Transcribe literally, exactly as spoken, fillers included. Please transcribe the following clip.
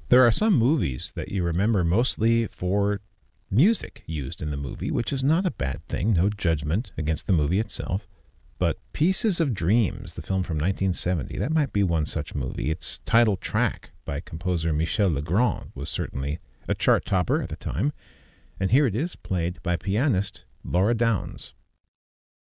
There are some movies that you remember mostly for music used in the movie, which is not a bad thing, no judgment against the movie itself. But Pieces of Dreams, the film from nineteen seventy, that might be one such movie. Its title track by composer Michel Legrand was certainly a chart topper at the time, and here it is played by pianist Laura Downs.